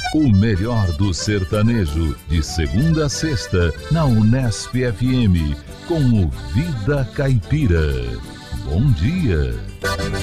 O melhor do sertanejo, de segunda a sexta, na Unesp FM, com o Vida Caipira. Bom dia!